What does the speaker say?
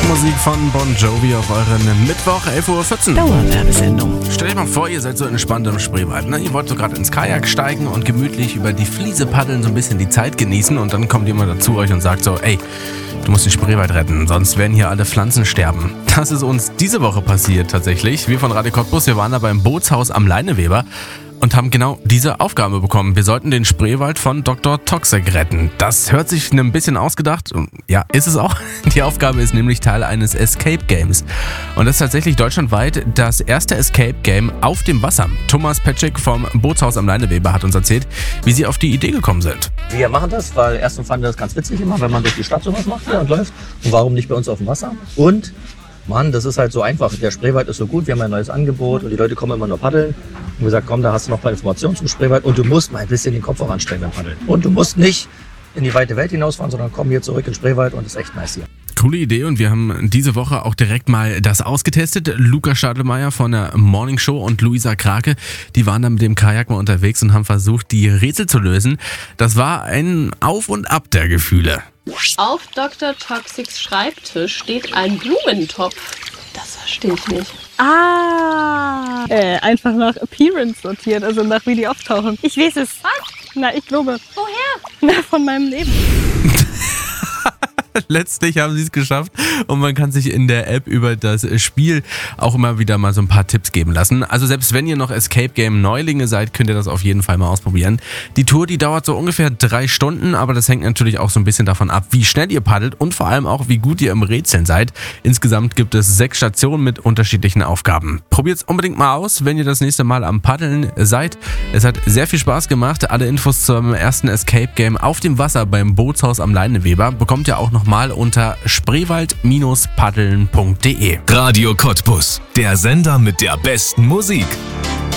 Musik von Bon Jovi auf euren Mittwoch, 11.14 Uhr. Dauerwerbesendung. Stellt euch mal vor, ihr seid so entspannt im Spreewald. Ne? Ihr wollt so gerade ins Kajak steigen und gemütlich über die Fliese paddeln, so ein bisschen die Zeit genießen. Und dann kommt jemand dazu euch und sagt so, ey, du musst den Spreewald retten, sonst werden hier alle Pflanzen sterben. Das ist uns diese Woche passiert tatsächlich. Wir von Radio Cottbus, wir waren da beim Bootshaus am Leineweber und haben genau diese Aufgabe bekommen. Wir sollten den Spreewald von Dr. Toxic retten. Das hört sich ein bisschen ausgedacht. Ja, ist es auch. Die Aufgabe ist nämlich Teil eines Escape Games. Und das ist tatsächlich deutschlandweit das erste Escape Game auf dem Wasser. Thomas Petschek vom Bootshaus am Leineweber hat uns erzählt, wie sie auf die Idee gekommen sind. Wir machen das, weil erstens fanden wir das ganz witzig immer, wenn man durch die Stadt sowas macht und läuft. Und warum nicht bei uns auf dem Wasser? Und, Mann, das ist halt so einfach. Der Spreewald ist so gut, wir haben ein neues Angebot und die Leute kommen immer nur paddeln. Und gesagt, komm, da hast du noch ein paar Informationen zum Spreewald und du musst mal ein bisschen den Kopf auch anstrengen beim Paddeln. Und du musst nicht in die weite Welt hinausfahren, sondern komm hier zurück in den Spreewald und ist echt nice hier. Coole Idee und wir haben diese Woche auch direkt mal das ausgetestet. Luca Stadelmeier von der Morning Show und Luisa Krake, die waren da mit dem Kajak mal unterwegs und haben versucht, die Rätsel zu lösen. Das war ein Auf und Ab der Gefühle. Auf Dr. Toxics Schreibtisch steht ein Blumentopf. Das verstehe ich nicht. Einfach nach Appearance sortiert, also nach wie die auftauchen. Ich weiß es. Was? Na, ich glaube. Woher? Na, von meinem Leben. Letztlich haben sie es geschafft und man kann sich in der App über das Spiel auch immer wieder mal so ein paar Tipps geben lassen. Also selbst wenn ihr noch Escape Game Neulinge seid, könnt ihr das auf jeden Fall mal ausprobieren. Die Tour, die dauert so ungefähr 3 Stunden, aber das hängt natürlich auch so ein bisschen davon ab, wie schnell ihr paddelt und vor allem auch, wie gut ihr im Rätseln seid. Insgesamt gibt es 6 Stationen mit unterschiedlichen Aufgaben. Probiert es unbedingt mal aus, wenn ihr das nächste Mal am Paddeln seid. Es hat sehr viel Spaß gemacht. Alle Infos zum ersten Escape Game auf dem Wasser beim Bootshaus am Leineweber bekommt ihr auch noch mal unter spreewald-paddeln.de. Radio Cottbus, der Sender mit der besten Musik.